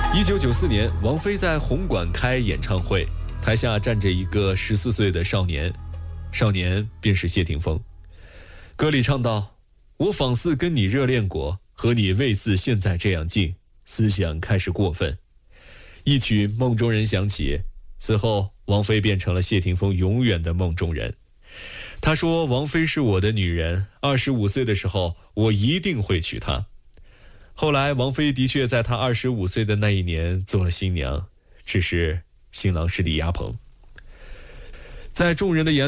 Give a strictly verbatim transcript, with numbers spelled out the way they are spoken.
一九九四年，王菲在红馆开演唱会，台下站着一个十四岁的少年，少年便是谢霆锋。歌里唱道：“我仿似跟你热恋过，和你未似现在这样近，思想开始过分。”一曲《梦中人》响起，此后王菲变成了谢霆锋永远的梦中人。他说：“王菲是我的女人，二十五岁的时候，我一定会娶她。”后来，王菲的确在她二十五岁的那一年做了新娘，只是新郎是李亚鹏。在众人的眼里，